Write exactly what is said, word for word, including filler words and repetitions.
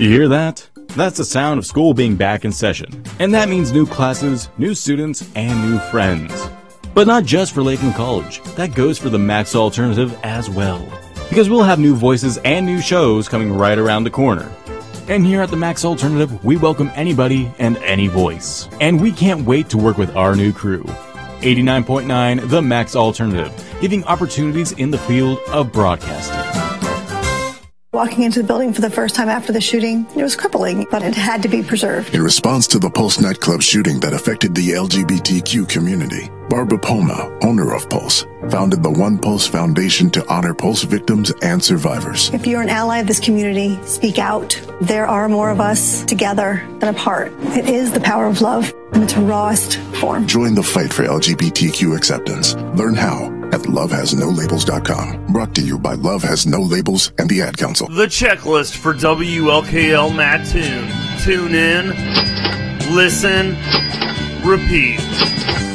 You hear that? That's the sound of school being back in session. And that means new classes, new students, and new friends. But not just for Lakeland College. That goes for the Max Alternative as well. Because we'll have new voices and new shows coming right around the corner. And here at the Max Alternative, we welcome anybody and any voice. And we can't wait to work with our new crew. eighty-nine point nine The Max Alternative, giving opportunities in the field of broadcasting. Walking into the building for the first time after the shooting, it was crippling, but it had to be preserved. In response to the Pulse nightclub shooting that affected the L G B T Q community, Barbara Poma, owner of Pulse, founded the One Pulse Foundation to honor Pulse victims and survivors. If you're an ally of this community, speak out. There are more of us together than apart. It is the power of love in its rawest form. Join the fight for L G B T Q acceptance. Learn how at love has no labels dot com. Brought to you by Love Has No Labels and the Ad Council. The checklist for W L K L Mattoon. Tune in, listen, repeat.